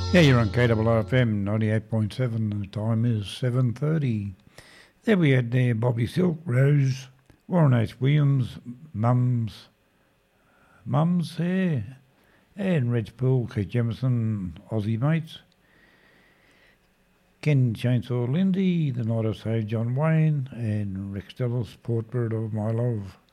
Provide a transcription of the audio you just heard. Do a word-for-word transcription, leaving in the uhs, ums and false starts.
Yeah, you're on K R R F M ninety-eight point seven and the time is seven thirty. There we had there Bobby Silk, Rose, Warren H. Williams, Mums, Mums there, and Reg Poole, Keith Jemison, Aussie Mates, Ken Chainsaw Lindy, The Night of Save John Wayne, and Rex Delos, Portrait of My Love.